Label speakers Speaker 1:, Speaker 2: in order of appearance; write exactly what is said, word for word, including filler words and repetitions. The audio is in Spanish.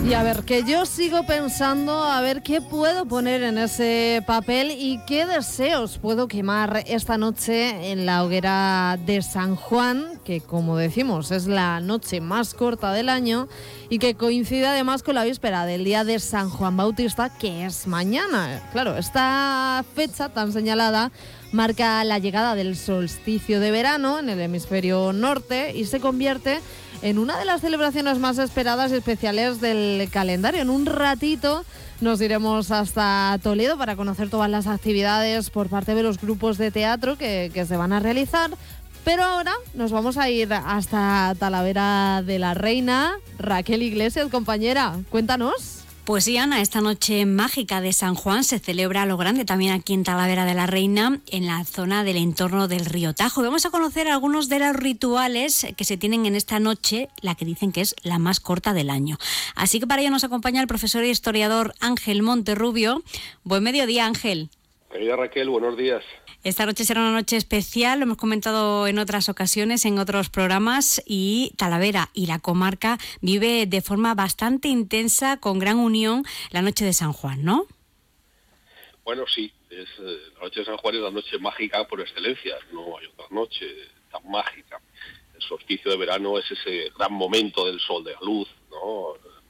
Speaker 1: Y a ver, que yo sigo pensando a ver qué puedo poner en ese papel y qué deseos puedo quemar esta noche en la hoguera de San Juan, que como decimos es la noche más corta del año y que coincide además con la víspera del día de San Juan Bautista, que es mañana. Claro, esta fecha tan señalada marca la llegada del solsticio de verano en el hemisferio norte y se convierte en una de las celebraciones más esperadas y especiales del calendario. En un ratito nos iremos hasta Toledo para conocer todas las actividades por parte de los grupos de teatro que, que se van a realizar. Pero ahora nos vamos a ir hasta Talavera de la Reina. Raquel Iglesias, compañera, cuéntanos.
Speaker 2: Pues sí, Ana, esta noche mágica de San Juan se celebra a lo grande también aquí en Talavera de la Reina, en la zona del entorno del río Tajo. Vamos a conocer algunos de los rituales que se tienen en esta noche, la que dicen que es la más corta del año. Así que para ello nos acompaña el profesor e historiador Ángel Monterrubio. Buen mediodía, Ángel.
Speaker 3: Querida Raquel, buenos días.
Speaker 2: Esta noche será una noche especial, lo hemos comentado en otras ocasiones, en otros programas, y Talavera y la comarca vive de forma bastante intensa, con gran unión, la noche de San Juan, ¿no?
Speaker 3: Bueno, sí, es, eh, la noche de San Juan es la noche mágica por excelencia, no hay otra noche tan mágica. El solsticio de verano es ese gran momento del sol, de la luz, ¿no?